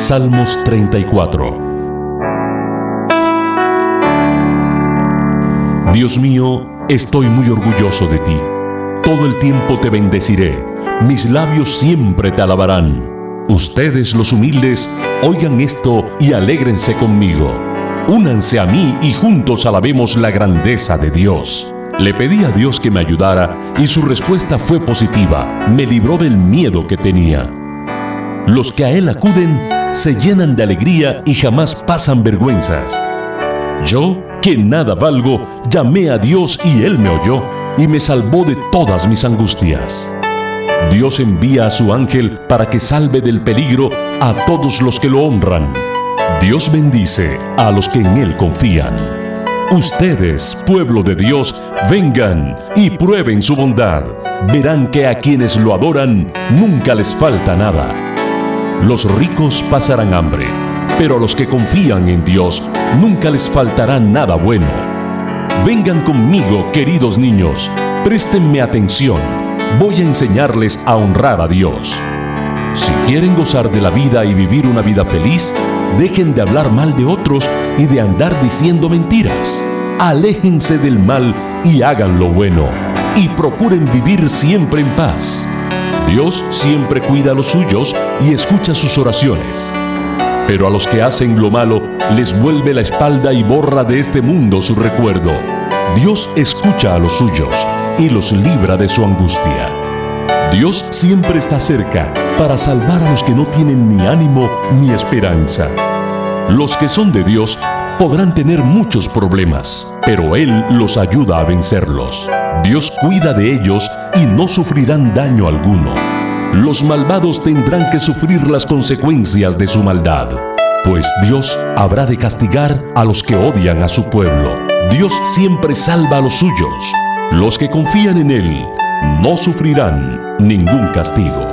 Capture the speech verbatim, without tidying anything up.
Salmos treinta y cuatro. Dios mío, estoy muy orgulloso de ti. Todo el tiempo te bendeciré. Mis labios siempre te alabarán. Ustedes, los humildes, oigan esto y alégrense conmigo. Únanse a mí y juntos alabemos la grandeza de Dios. Le pedí a Dios que me ayudara y su respuesta fue positiva. Me libró del miedo que tenía. Los que a Él acuden se llenan de alegría y jamás pasan vergüenzas. Yo, que nada valgo, llamé a Dios y Él me oyó y me salvó de todas mis angustias. Dios envía a su ángel para que salve del peligro a todos los que lo honran. Dios bendice a los que en Él confían. Ustedes, pueblo de Dios, vengan y prueben su bondad. Verán que a quienes lo adoran nunca les falta nada. Los ricos pasarán hambre, pero a los que confían en Dios nunca les faltará nada bueno. Vengan conmigo, queridos niños, préstenme atención. Voy a enseñarles a honrar a Dios. Si quieren gozar de la vida y vivir una vida feliz, dejen de hablar mal de otros y de andar diciendo mentiras. Aléjense del mal y hagan lo bueno, y procuren vivir siempre en paz. Dios siempre cuida a los suyos y escucha sus oraciones. Pero a los que hacen lo malo, les vuelve la espalda y borra de este mundo su recuerdo. Dios escucha a los suyos y los libra de su angustia. Dios siempre está cerca para salvar a los que no tienen ni ánimo ni esperanza. Los que son de Dios podrán tener muchos problemas, pero Él los ayuda a vencerlos. Dios cuida de ellos y no sufrirán daño alguno. Los malvados tendrán que sufrir las consecuencias de su maldad, pues Dios habrá de castigar a los que odian a su pueblo. Dios siempre salva a los suyos. Los que confían en Él no sufrirán ningún castigo.